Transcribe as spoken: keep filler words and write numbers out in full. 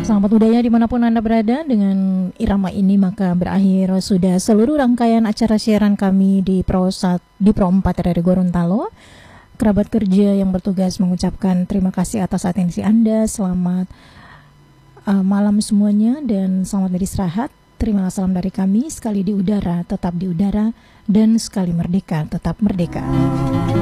Selamat udaya dimanapun Anda berada. Dengan irama ini maka berakhir sudah seluruh rangkaian acara siaran kami di Pro satu, di Pro empat R R I Gorontalo. Kerabat kerja yang bertugas mengucapkan terima kasih atas atensi Anda. Selamat uh, malam semuanya dan selamat beristirahat. Terima salam dari kami. Sekali di udara tetap di udara, dan sekali merdeka tetap merdeka.